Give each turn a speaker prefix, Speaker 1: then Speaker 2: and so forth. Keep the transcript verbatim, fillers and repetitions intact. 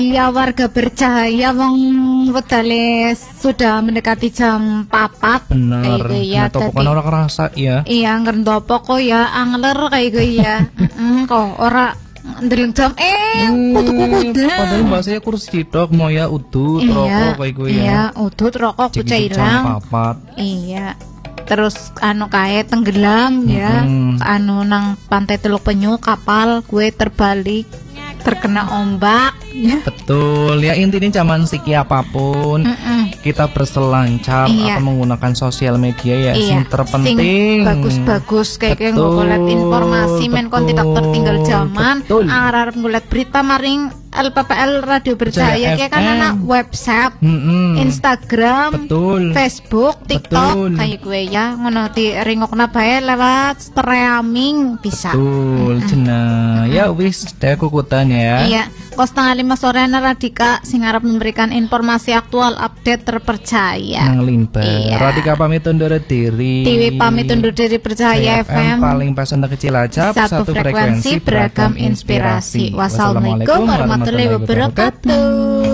Speaker 1: Ya warga bercahaya wong wedale sudah mendekati jam papat.
Speaker 2: Bener.
Speaker 1: Ya,
Speaker 2: nah, topokan ora kerasa ya.
Speaker 1: Iya ngerendopo kok ya angler kayak gue ya. Heeh kok ora ndeleng jam eh kudu-kudu.
Speaker 2: Padahal bahasanya kursi cidok mau ya udut rokok kayak gue ya.
Speaker 1: Iya, udut rokok kuca ilang. Iya. Terus anu kae tenggelam ya. Anu nang pantai Teluk Penyu kapal gue terbalik terkena ombak ya.
Speaker 2: Betul ya, intinya zaman siki apapun mm -mm. kita berselancar iya. atau menggunakan sosial media ya iya. sing terpenting
Speaker 1: bagus-bagus kayak nggolet informasi men kon tidak tertinggal zaman arep nggolet berita maring L P P L Radio Bercahaya kayak kan anak website mm -mm. Instagram betul. Facebook TikTok kayak gue ya ngono di ringokna bae lewat streaming bisa
Speaker 2: betul mm -mm. jenah ya wis dek kukutan ya.
Speaker 1: Iya, kos setengah lima sore Radika sing arep memberikan informasi aktual update terpercaya.
Speaker 2: Nang Limba. Iya. Radika pamit undur diri.
Speaker 1: Tiwi pamit undur diri Bercahaya F M.
Speaker 2: Paling pas untuk kecil aja
Speaker 1: satu, satu frekuensi beragam inspirasi. Wassalamualaikum warahmatullahi wabarakatuh.